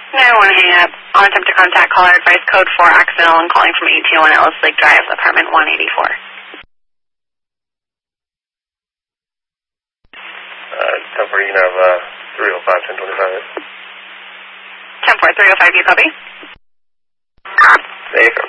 No, I want to hang up. I'll attempt to contact caller advice code 4 accidental and calling from 821 Ellis Lake Drive, apartment 184. 10-4, you can have 305, 1025. 10-4, 305, you copy? There you go.